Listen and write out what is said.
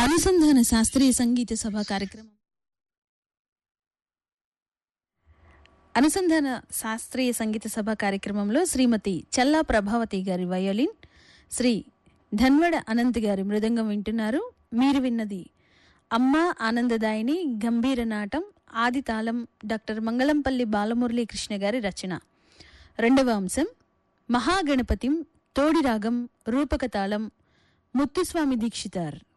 అనుసంధాన శాస్త్రీయ సంగీత సభ కార్యక్రమం. అనుసంధాన శాస్త్రీయ సంగీత సభ కార్యక్రమంలో శ్రీమతి చల్లా ప్రభావతి గారి వయోలిన్, శ్రీ ధన్వడ అనంత్ గారి మృదంగం వింటున్నారు. మీరు విన్నది అమ్మా ఆనందదాయిని గంభీర నాటం ఆది తాళం డాక్టర్ మంగళంపల్లి బాలమురళీకృష్ణ గారి రచన. రెండవ అంశం మహాగణపతిం తోడి రాగం రూపక తాళం ముత్తుస్వామి దీక్షితార్.